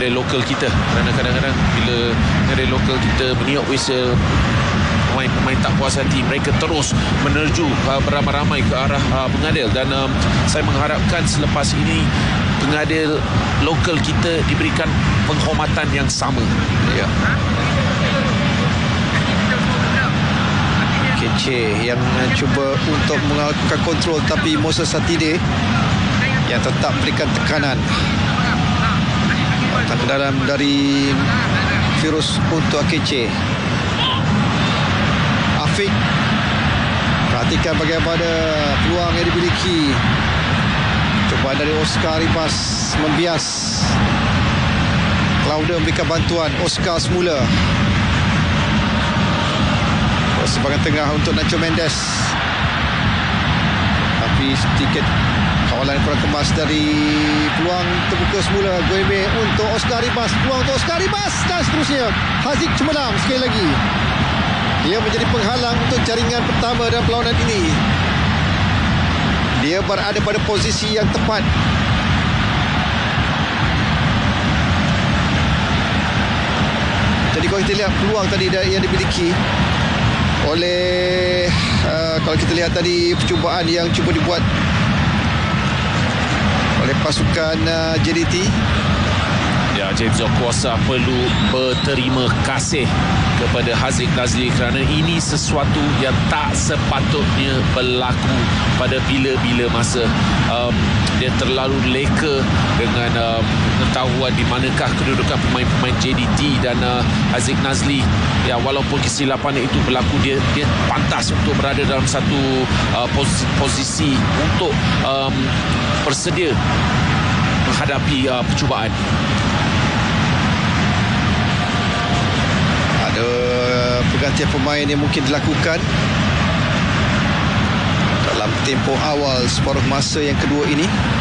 pengadilan lokal kita, kerana kadang-kadang bila pengadilan lokal kita meniup whistle, pemain-pemain tak puas hati, mereka terus menerju beramai-ramai ke arah pengadil. Dan saya mengharapkan selepas ini pengadil lokal kita diberikan penghormatan yang sama. Ya. Kece yang cuba untuk melakukan kontrol, tapi Moses Satide yang tetap berikan tekanan. Patang ke dalam dari Firuz untuk Kece. Afiq, perhatikan bagaimana peluang yang dimiliki. Cubaan dari Oscar Ribas membias. Claudia memberikan bantuan. Oscar semula sebagai tengah untuk Nacho Mendes, tapi sedikit kawalan kurang kemas dari peluang terbuka semula. Goebe untuk Oscar Ribas, peluang untuk Oscar Ribas, dan seterusnya Haziq Cemerlang sekali lagi. Dia menjadi penghalang untuk jaringan pertama dalam perlawanan ini. Dia berada pada posisi yang tepat. Jadi kalau kita lihat peluang tadi yang dimiliki oleh kalau kita lihat tadi percubaan yang cuba dibuat oleh pasukan JDT. Ya, James Kuasa perlu berterima kasih kepada Haziq Nazli kerana ini sesuatu yang tak sepatutnya berlaku pada bila-bila masa. Dia terlalu leka dengan pengetahuan di manakah kedudukan pemain-pemain JDT, dan Haziq Nazli, ya, walaupun kesilapan itu berlaku, dia pantas untuk berada dalam satu posisi untuk bersedia menghadapi percubaan. Ada pergantian pemain yang mungkin dilakukan dalam tempoh awal separuh masa yang kedua ini.